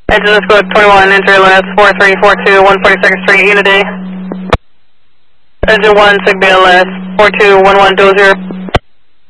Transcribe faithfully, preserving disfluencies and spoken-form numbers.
Engine squad twenty-one, enter last four three four two, one forty-second Street, Unity. Engine one, Sigma last four two one one double zero.